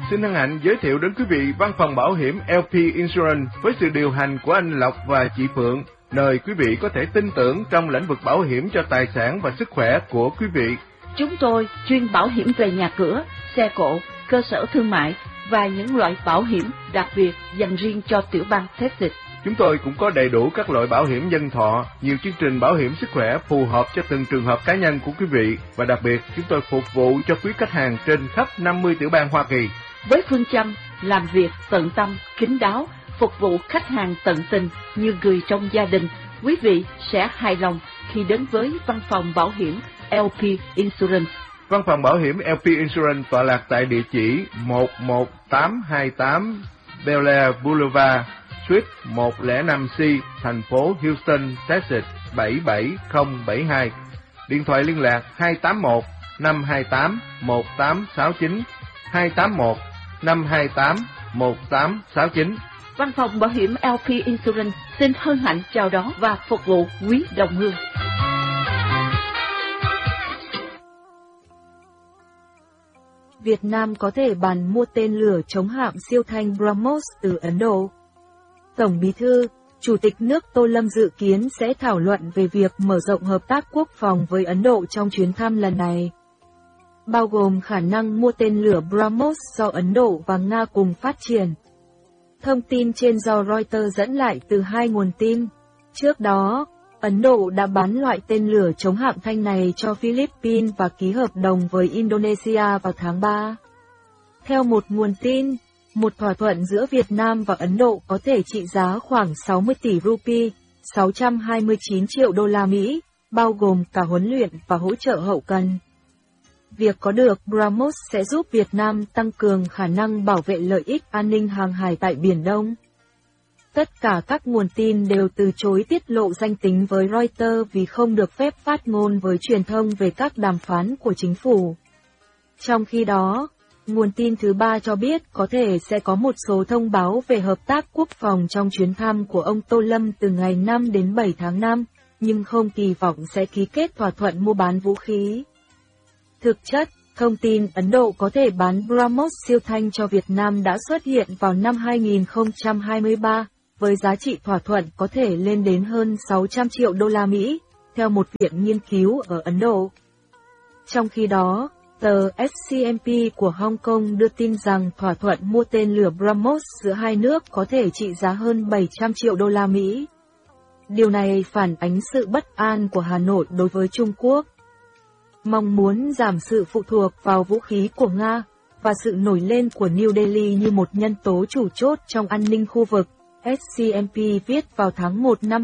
Xin hân hạnh giới thiệu đến quý vị văn phòng bảo hiểm LP Insurance với sự điều hành của anh Lộc và chị Phượng, nơi quý vị có thể tin tưởng trong lĩnh vực bảo hiểm cho tài sản và sức khỏe của quý vị. Chúng tôi chuyên bảo hiểm về nhà cửa, xe cộ, cơ sở thương mại và những loại bảo hiểm đặc biệt dành riêng cho tiểu bang Texas. Chúng tôi cũng có đầy đủ các loại bảo hiểm nhân thọ, nhiều chương trình bảo hiểm sức khỏe phù hợp cho từng trường hợp cá nhân của quý vị, và đặc biệt chúng tôi phục vụ cho quý khách hàng trên khắp 50 tiểu bang Hoa Kỳ. Với phương châm làm việc tận tâm, kín đáo, phục vụ khách hàng tận tình như người trong gia đình, quý vị sẽ hài lòng khi đến với văn phòng bảo hiểm LP Insurance. Văn phòng bảo hiểm LP Insurance tọa lạc tại địa chỉ 11828 Bel Air Boulevard, Suite 105C, thành phố Houston, Texas 77072. Điện thoại liên lạc 281 528 1869, 281 528 1869. Văn phòng bảo hiểm LP Insurance xin hân hạnh chào đón và phục vụ quý đồng hương. Việt Nam có thể bàn mua tên lửa chống hạm siêu thanh BrahMos từ Ấn Độ. Tổng Bí thư, Chủ tịch nước Tô Lâm dự kiến sẽ thảo luận về việc mở rộng hợp tác quốc phòng với Ấn Độ trong chuyến thăm lần này, bao gồm khả năng mua tên lửa BrahMos do Ấn Độ và Nga cùng phát triển. Thông tin trên do Reuters dẫn lại từ hai nguồn tin. Trước đó, Ấn Độ đã bán loại tên lửa chống hạm thanh này cho Philippines và ký hợp đồng với Indonesia vào tháng 3. Theo một nguồn tin, một thỏa thuận giữa Việt Nam và Ấn Độ có thể trị giá khoảng 60 tỷ rupee, 629 triệu đô la Mỹ, bao gồm cả huấn luyện và hỗ trợ hậu cần. Việc có được BrahMos sẽ giúp Việt Nam tăng cường khả năng bảo vệ lợi ích an ninh hàng hải tại Biển Đông. Tất cả các nguồn tin đều từ chối tiết lộ danh tính với Reuters vì không được phép phát ngôn với truyền thông về các đàm phán của chính phủ. Trong khi đó, nguồn tin thứ ba cho biết có thể sẽ có một số thông báo về hợp tác quốc phòng trong chuyến thăm của ông Tô Lâm từ ngày 5 đến 7 tháng 5, nhưng không kỳ vọng sẽ ký kết thỏa thuận mua bán vũ khí. Thực chất, thông tin Ấn Độ có thể bán BrahMos siêu thanh cho Việt Nam đã xuất hiện vào năm 2023, với giá trị thỏa thuận có thể lên đến hơn 600 triệu đô la Mỹ, theo một viện nghiên cứu ở Ấn Độ. Trong khi đó, tờ SCMP của Hong Kong đưa tin rằng thỏa thuận mua tên lửa BrahMos giữa hai nước có thể trị giá hơn 700 triệu đô la Mỹ. Điều này phản ánh sự bất an của Hà Nội đối với Trung Quốc, mong muốn giảm sự phụ thuộc vào vũ khí của Nga, và sự nổi lên của New Delhi như một nhân tố chủ chốt trong an ninh khu vực, SCMP viết vào tháng 1 năm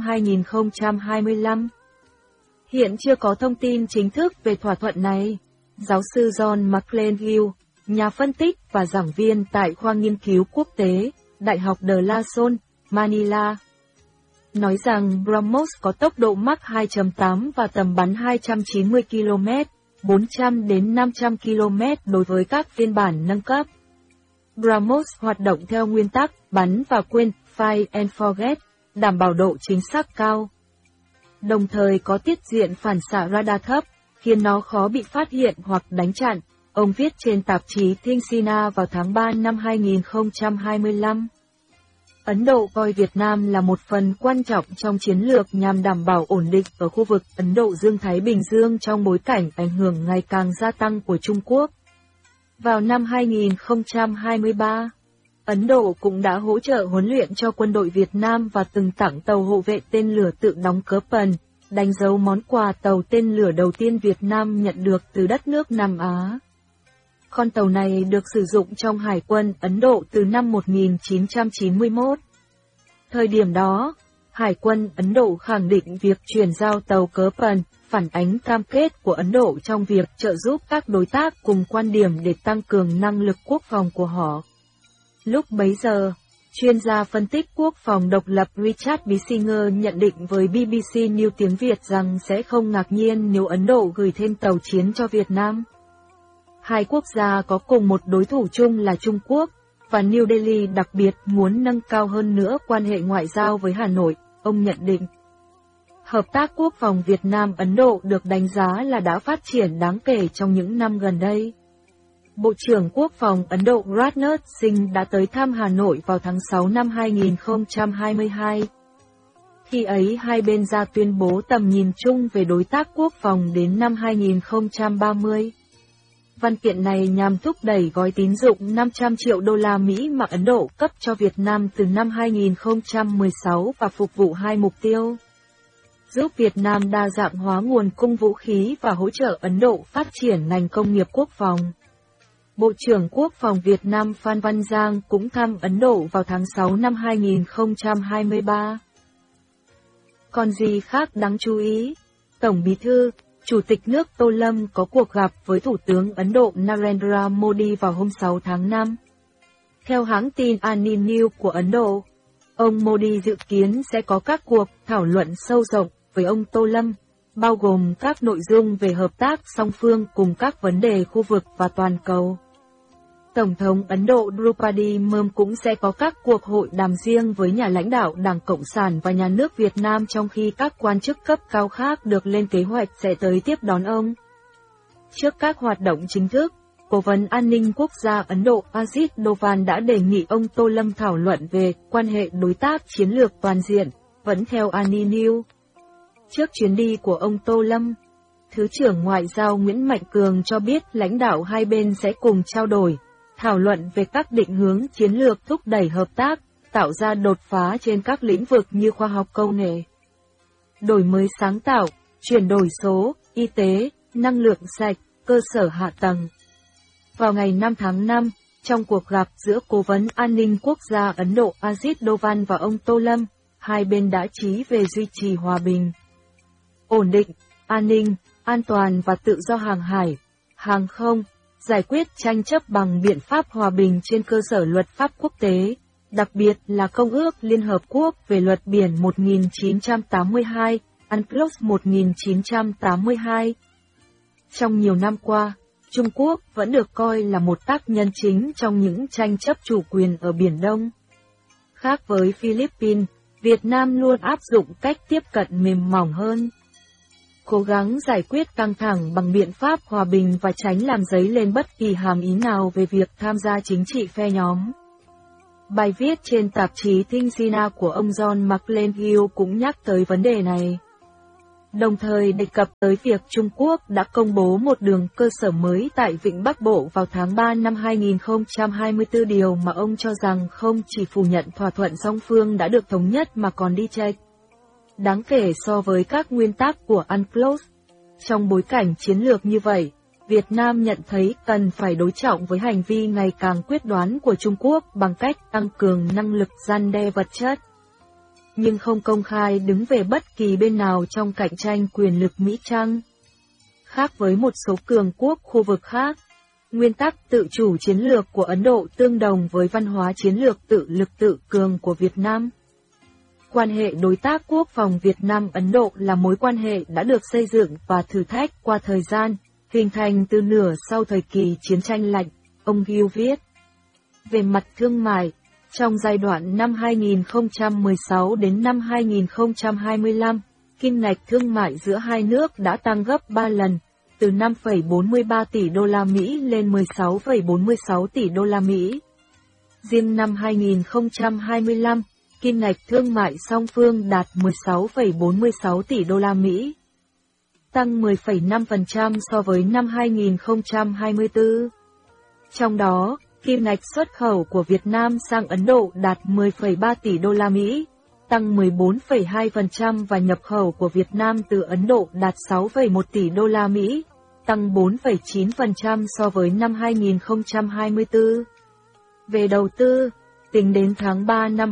2025. Hiện chưa có thông tin chính thức về thỏa thuận này. Giáo sư John McLean-Gill, nhà phân tích và giảng viên tại khoa nghiên cứu quốc tế, Đại học De La Salle, Manila, nói rằng BrahMos có tốc độ Mach 2.8 và tầm bắn 290 km, 400 đến 500 km đối với các phiên bản nâng cấp. BrahMos hoạt động theo nguyên tắc bắn và quên, fire and forget, đảm bảo độ chính xác cao. Đồng thời có tiết diện phản xạ radar thấp, khiến nó khó bị phát hiện hoặc đánh chặn, ông viết trên tạp chí Thingsina vào tháng 3 năm 2025. Ấn Độ coi Việt Nam là một phần quan trọng trong chiến lược nhằm đảm bảo ổn định ở khu vực Ấn Độ Dương-Thái Bình Dương trong bối cảnh ảnh hưởng ngày càng gia tăng của Trung Quốc. Vào năm 2023, Ấn Độ cũng đã hỗ trợ huấn luyện cho quân đội Việt Nam và từng tặng tàu hộ vệ tên lửa tự đóng Köppen, đánh dấu món quà tàu tên lửa đầu tiên Việt Nam nhận được từ đất nước Nam Á. Con tàu này được sử dụng trong Hải quân Ấn Độ từ năm 1991. Thời điểm đó, Hải quân Ấn Độ khẳng định việc chuyển giao tàu Köppen phản ánh cam kết của Ấn Độ trong việc trợ giúp các đối tác cùng quan điểm để tăng cường năng lực quốc phòng của họ. Lúc bấy giờ, chuyên gia phân tích quốc phòng độc lập Richard Bissinger nhận định với BBC News tiếng Việt rằng sẽ không ngạc nhiên nếu Ấn Độ gửi thêm tàu chiến cho Việt Nam. Hai quốc gia có cùng một đối thủ chung là Trung Quốc, và New Delhi đặc biệt muốn nâng cao hơn nữa quan hệ ngoại giao với Hà Nội, ông nhận định. Hợp tác quốc phòng Việt Nam-Ấn Độ được đánh giá là đã phát triển đáng kể trong những năm gần đây. Bộ trưởng Quốc phòng Ấn Độ Rajnath Singh đã tới thăm Hà Nội vào tháng 6 năm 2022. Khi ấy hai bên ra tuyên bố tầm nhìn chung về đối tác quốc phòng đến năm 2030. Văn kiện này nhằm thúc đẩy gói tín dụng 500 triệu đô la Mỹ mà Ấn Độ cấp cho Việt Nam từ năm 2016 và phục vụ hai mục tiêu: giúp Việt Nam đa dạng hóa nguồn cung vũ khí và hỗ trợ Ấn Độ phát triển ngành công nghiệp quốc phòng. Bộ trưởng Quốc phòng Việt Nam Phan Văn Giang cũng thăm Ấn Độ vào tháng 6 năm 2023. Còn gì khác đáng chú ý? Tổng Bí thư, Chủ tịch nước Tô Lâm có cuộc gặp với Thủ tướng Ấn Độ Narendra Modi vào hôm 6 tháng 5. Theo hãng tin Ani News của Ấn Độ, ông Modi dự kiến sẽ có các cuộc thảo luận sâu rộng với ông Tô Lâm, bao gồm các nội dung về hợp tác song phương cùng các vấn đề khu vực và toàn cầu. Tổng thống Ấn Độ Draupadi Murmu cũng sẽ có các cuộc hội đàm riêng với nhà lãnh đạo Đảng Cộng sản và nhà nước Việt Nam, trong khi các quan chức cấp cao khác được lên kế hoạch sẽ tới tiếp đón ông. Trước các hoạt động chính thức, Cố vấn An ninh Quốc gia Ấn Độ Ajit Doval đã đề nghị ông Tô Lâm thảo luận về quan hệ đối tác chiến lược toàn diện, vẫn theo Ani News. Trước chuyến đi của ông Tô Lâm, Thứ trưởng Ngoại giao Nguyễn Mạnh Cường cho biết lãnh đạo hai bên sẽ cùng trao đổi, thảo luận về các định hướng chiến lược thúc đẩy hợp tác, tạo ra đột phá trên các lĩnh vực như khoa học công nghệ, đổi mới sáng tạo, chuyển đổi số, y tế, năng lượng sạch, cơ sở hạ tầng. Vào ngày 5 tháng 5, trong cuộc gặp giữa Cố vấn An ninh Quốc gia Ấn Độ Ajit Doval và ông Tô Lâm, hai bên đã chí về duy trì hòa bình, ổn định, an ninh, an toàn và tự do hàng hải, hàng không, giải quyết tranh chấp bằng biện pháp hòa bình trên cơ sở luật pháp quốc tế, đặc biệt là Công ước Liên Hợp Quốc về luật biển 1982, UNCLOS 1982. Trong nhiều năm qua, Trung Quốc vẫn được coi là một tác nhân chính trong những tranh chấp chủ quyền ở Biển Đông. Khác với Philippines, Việt Nam luôn áp dụng cách tiếp cận mềm mỏng hơn, cố gắng giải quyết căng thẳng bằng biện pháp hòa bình và tránh làm dấy lên bất kỳ hàm ý nào về việc tham gia chính trị phe nhóm. Bài viết trên tạp chí Thingsina của ông John McLean-Hill cũng nhắc tới vấn đề này, đồng thời đề cập tới việc Trung Quốc đã công bố một đường cơ sở mới tại Vịnh Bắc Bộ vào tháng 3 năm 2024, điều mà ông cho rằng không chỉ phủ nhận thỏa thuận song phương đã được thống nhất mà còn đi chệch đáng kể so với các nguyên tắc của UNCLOS. Trong bối cảnh chiến lược như vậy, Việt Nam nhận thấy cần phải đối trọng với hành vi ngày càng quyết đoán của Trung Quốc bằng cách tăng cường năng lực răn đe vật chất, nhưng không công khai đứng về bất kỳ bên nào trong cạnh tranh quyền lực Mỹ-Trăng. Khác với một số cường quốc khu vực khác, nguyên tắc tự chủ chiến lược của Ấn Độ tương đồng với văn hóa chiến lược tự lực tự cường của Việt Nam. Quan hệ đối tác quốc phòng Việt Nam-Ấn Độ là mối quan hệ đã được xây dựng và thử thách qua thời gian, hình thành từ nửa sau thời kỳ chiến tranh lạnh, ông Gill viết. Về mặt thương mại, trong giai đoạn năm 2016 đến năm 2025, kim ngạch thương mại giữa hai nước đã tăng gấp 3 lần, từ 5,43 tỷ đô la Mỹ lên 16,46 tỷ đô la Mỹ. Riêng năm 2025, kim ngạch thương mại song phương đạt 16,46 tỷ đô la Mỹ, tăng 10,5% so với năm 2024. Trong đó, kim ngạch xuất khẩu của Việt Nam sang Ấn Độ đạt 10,3 tỷ đô la Mỹ, tăng 14,2% và nhập khẩu của Việt Nam từ Ấn Độ đạt 6,1 tỷ đô la Mỹ, tăng 4,9% so với năm 2024. Về đầu tư, tính đến tháng 3 năm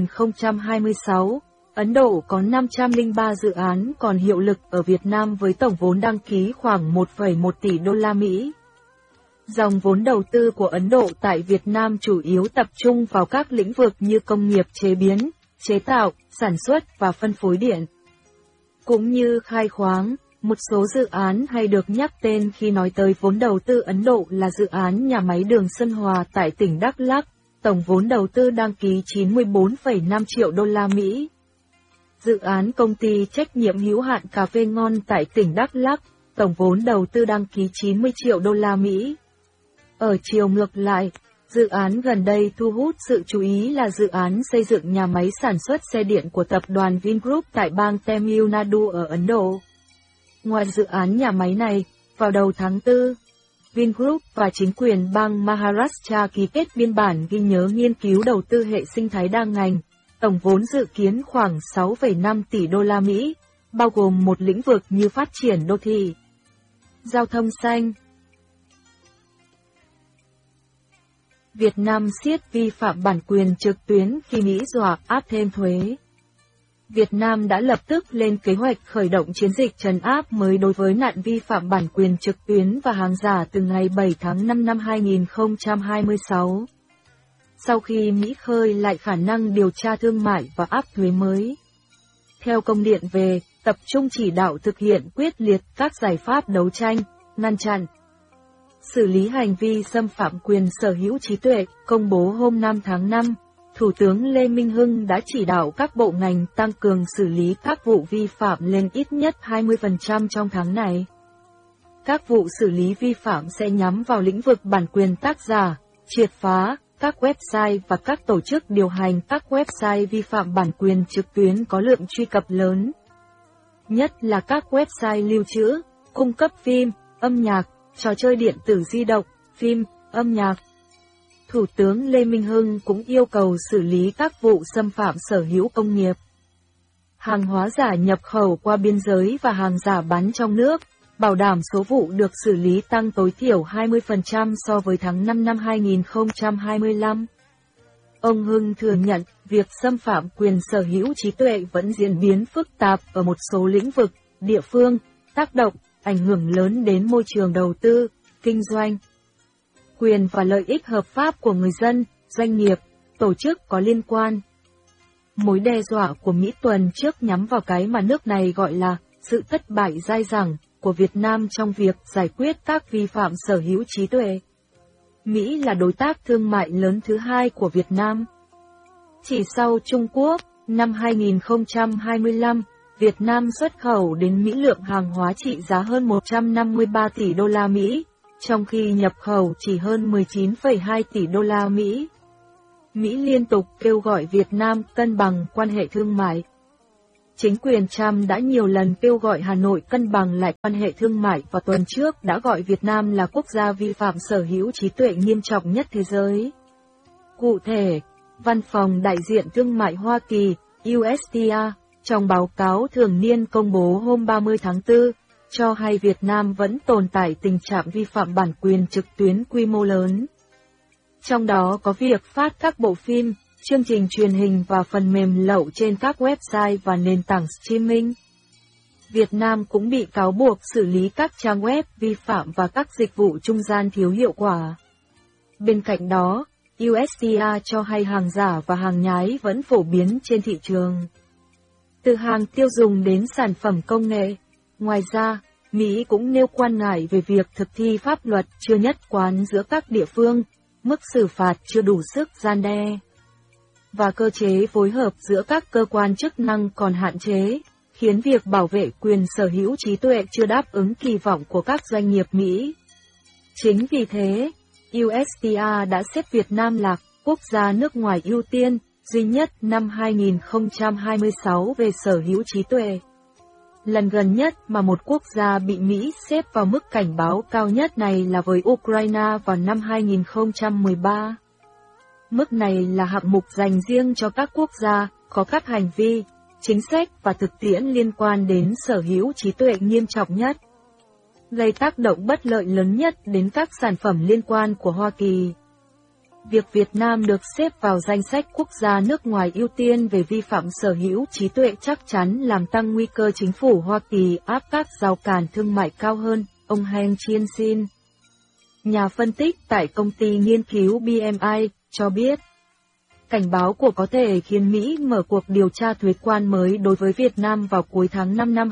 2026, Ấn Độ có 503 dự án còn hiệu lực ở Việt Nam với tổng vốn đăng ký khoảng 1,1 tỷ đô la Mỹ. Dòng vốn đầu tư của Ấn Độ tại Việt Nam chủ yếu tập trung vào các lĩnh vực như công nghiệp chế biến, chế tạo, sản xuất và phân phối điện, cũng như khai khoáng. Một số dự án hay được nhắc tên khi nói tới vốn đầu tư Ấn Độ là dự án nhà máy đường Sơn Hòa tại tỉnh Đắk Lắk, tổng vốn đầu tư đăng ký 94,5 triệu đô la Mỹ. Dự án công ty trách nhiệm hữu hạn cà phê Ngon tại tỉnh Đắk Lắk, tổng vốn đầu tư đăng ký 90 triệu đô la Mỹ. Ở chiều ngược lại, dự án gần đây thu hút sự chú ý là dự án xây dựng nhà máy sản xuất xe điện của tập đoàn Vingroup tại bang Tamil Nadu ở Ấn Độ. Ngoài dự án nhà máy này, vào đầu tháng 4, Vingroup và chính quyền bang Maharashtra ký kết biên bản ghi nhớ nghiên cứu đầu tư hệ sinh thái đa ngành, tổng vốn dự kiến khoảng 6,5 tỷ đô la Mỹ, bao gồm một lĩnh vực như phát triển đô thị, giao thông xanh. Việt Nam siết vi phạm bản quyền trực tuyến khi Mỹ dọa áp thêm thuế. Việt Nam đã lập tức lên kế hoạch khởi động chiến dịch trấn áp mới đối với nạn vi phạm bản quyền trực tuyến và hàng giả từ ngày 7 tháng 5 năm 2026. Sau khi Mỹ khơi lại khả năng điều tra thương mại và áp thuế mới. Theo công điện về, tập trung chỉ đạo thực hiện quyết liệt các giải pháp đấu tranh, ngăn chặn, xử lý hành vi xâm phạm quyền sở hữu trí tuệ, công bố hôm 5 tháng 5, Thủ tướng Lê Minh Hưng đã chỉ đạo các bộ ngành tăng cường xử lý các vụ vi phạm lên ít nhất 20% trong tháng này. Các vụ xử lý vi phạm sẽ nhắm vào lĩnh vực bản quyền tác giả, triệt phá các website và các tổ chức điều hành các website vi phạm bản quyền trực tuyến có lượng truy cập lớn. Nhất là các website lưu trữ, cung cấp phim, âm nhạc, trò chơi điện tử di động, phim, âm nhạc. Thủ tướng Lê Minh Hưng cũng yêu cầu xử lý các vụ xâm phạm sở hữu công nghiệp, hàng hóa giả nhập khẩu qua biên giới và hàng giả bán trong nước, bảo đảm số vụ được xử lý tăng tối thiểu 20% so với tháng 5 năm 2025. Ông Hưng thừa nhận, việc xâm phạm quyền sở hữu trí tuệ vẫn diễn biến phức tạp ở một số lĩnh vực, địa phương, tác động, ảnh hưởng lớn đến môi trường đầu tư, kinh doanh. Quyền và lợi ích hợp pháp của người dân, doanh nghiệp, tổ chức có liên quan. Mối đe dọa của Mỹ tuần trước nhắm vào cái mà nước này gọi là sự thất bại dai dẳng của Việt Nam trong việc giải quyết các vi phạm sở hữu trí tuệ. Mỹ là đối tác thương mại lớn thứ hai của Việt Nam. Chỉ sau Trung Quốc, năm 2025, Việt Nam xuất khẩu đến Mỹ lượng hàng hóa trị giá hơn 153 tỷ đô la Mỹ, trong khi nhập khẩu chỉ hơn 19,2 tỷ đô la Mỹ. Mỹ liên tục kêu gọi Việt Nam cân bằng quan hệ thương mại. Chính quyền Trump đã nhiều lần kêu gọi Hà Nội cân bằng lại quan hệ thương mại và tuần trước đã gọi Việt Nam là quốc gia vi phạm sở hữu trí tuệ nghiêm trọng nhất thế giới. Cụ thể, Văn phòng Đại diện Thương mại Hoa Kỳ, USTR, trong báo cáo thường niên công bố hôm 30 tháng 4, cho hay Việt Nam vẫn tồn tại tình trạng vi phạm bản quyền trực tuyến quy mô lớn. Trong đó có việc phát các bộ phim, chương trình truyền hình và phần mềm lậu trên các website và nền tảng streaming. Việt Nam cũng bị cáo buộc xử lý các trang web vi phạm và các dịch vụ trung gian thiếu hiệu quả. Bên cạnh đó, USTR cho hay hàng giả và hàng nhái vẫn phổ biến trên thị trường. Từ hàng tiêu dùng đến sản phẩm công nghệ. Ngoài ra, Mỹ cũng nêu quan ngại về việc thực thi pháp luật chưa nhất quán giữa các địa phương, mức xử phạt chưa đủ sức răn đe, và cơ chế phối hợp giữa các cơ quan chức năng còn hạn chế, khiến việc bảo vệ quyền sở hữu trí tuệ chưa đáp ứng kỳ vọng của các doanh nghiệp Mỹ. Chính vì thế, USTR đã xếp Việt Nam là quốc gia nước ngoài ưu tiên duy nhất năm 2026 về sở hữu trí tuệ. Lần gần nhất mà một quốc gia bị Mỹ xếp vào mức cảnh báo cao nhất này là với Ukraine vào năm 2013. Mức này là hạng mục dành riêng cho các quốc gia có các hành vi, chính sách và thực tiễn liên quan đến sở hữu trí tuệ nghiêm trọng nhất, gây tác động bất lợi lớn nhất đến các sản phẩm liên quan của Hoa Kỳ. Việc Việt Nam được xếp vào danh sách quốc gia nước ngoài ưu tiên về vi phạm sở hữu trí tuệ chắc chắn làm tăng nguy cơ chính phủ Hoa Kỳ áp các rào cản thương mại cao hơn, ông Heng Chiên-sin, nhà phân tích tại công ty nghiên cứu BMI, cho biết. Cảnh báo của có thể khiến Mỹ mở cuộc điều tra thuế quan mới đối với Việt Nam vào cuối tháng 5 năm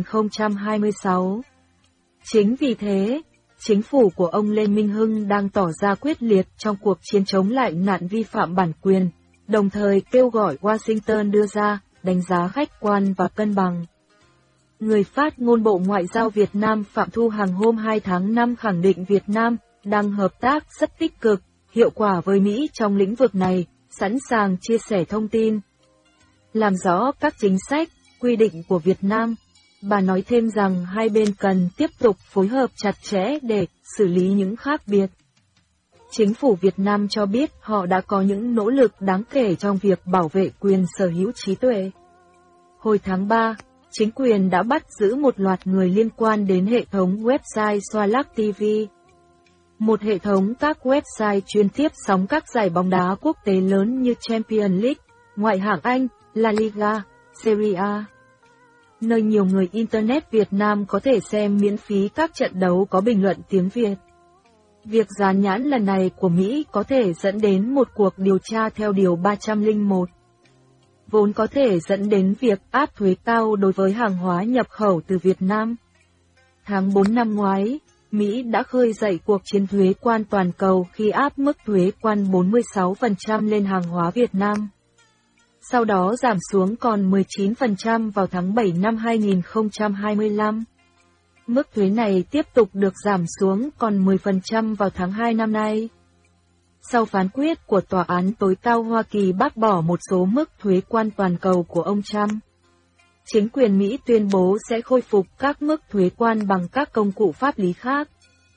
2026. Chính vì thế, chính phủ của ông Lê Minh Hưng đang tỏ ra quyết liệt trong cuộc chiến chống lại nạn vi phạm bản quyền, đồng thời kêu gọi Washington đưa ra đánh giá khách quan và cân bằng. Người phát ngôn Bộ Ngoại giao Việt Nam Phạm Thu Hằng hôm 2 tháng 5 khẳng định Việt Nam đang hợp tác rất tích cực, hiệu quả với Mỹ trong lĩnh vực này, sẵn sàng chia sẻ thông tin, làm rõ các chính sách, quy định của Việt Nam. Bà nói thêm rằng hai bên cần tiếp tục phối hợp chặt chẽ để xử lý những khác biệt. Chính phủ Việt Nam cho biết họ đã có những nỗ lực đáng kể trong việc bảo vệ quyền sở hữu trí tuệ. Hồi tháng 3, chính quyền đã bắt giữ một loạt người liên quan đến hệ thống website Soalac TV, một hệ thống các website chuyên tiếp sóng các giải bóng đá quốc tế lớn như Champions League, Ngoại hạng Anh, La Liga, Serie A, nơi nhiều người Internet Việt Nam có thể xem miễn phí các trận đấu có bình luận tiếng Việt. Việc dán nhãn lần này của Mỹ có thể dẫn đến một cuộc điều tra theo Điều 301, vốn có thể dẫn đến việc áp thuế cao đối với hàng hóa nhập khẩu từ Việt Nam. Tháng 4 năm ngoái, Mỹ đã khơi dậy cuộc chiến thuế quan toàn cầu khi áp mức thuế quan 46% lên hàng hóa Việt Nam. Sau đó giảm xuống còn 19% vào tháng 7 năm 2025. Mức thuế này tiếp tục được giảm xuống còn 10% vào tháng 2 năm nay. Sau phán quyết của Tòa án tối cao Hoa Kỳ bác bỏ một số mức thuế quan toàn cầu của ông Trump, chính quyền Mỹ tuyên bố sẽ khôi phục các mức thuế quan bằng các công cụ pháp lý khác.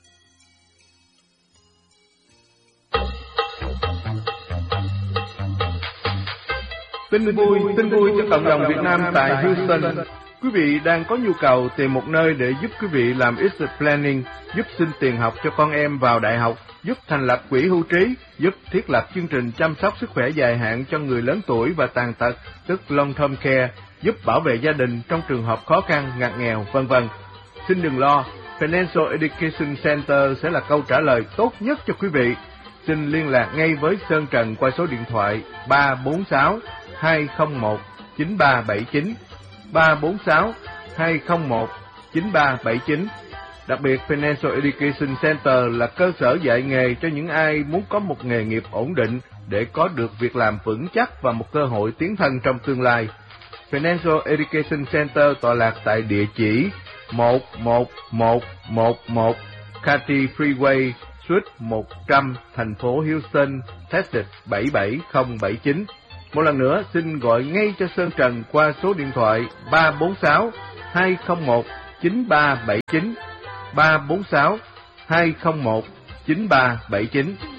Tin vui cho cộng đồng Việt Nam tại Houston. Quý vị đang có nhu cầu tìm một nơi để giúp quý vị làm estate planning, giúp xin tiền học cho con em vào đại học, giúp thành lập quỹ hưu trí, giúp thiết lập chương trình chăm sóc sức khỏe dài hạn cho người lớn tuổi và tàn tật, tức long term care, giúp bảo vệ gia đình trong trường hợp khó khăn, ngặt nghèo, vân vân. Xin đừng lo, Financial Education Center sẽ là câu trả lời tốt nhất cho quý vị. Xin liên lạc ngay với Sơn Trần qua số điện thoại 346 201 9379, 346 201 9379. Đặc biệt, Financial Education Center là cơ sở dạy nghề cho những ai muốn có một nghề nghiệp ổn định để có được việc làm vững chắc và một cơ hội tiến thân trong tương lai. Financial Education Center tọa lạc tại địa chỉ 11111 Cathy Freeway, Suite 100, thành phố Houston, Texas 77079. Một lần nữa, xin gọi ngay cho Sơn Trần qua số điện thoại 346 201 9379, 346 201 9379.